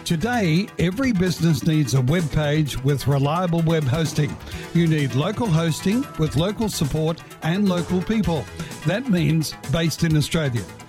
Today, every business needs a web page with reliable web hosting. You need local hosting with local support and local people. That means based in Australia.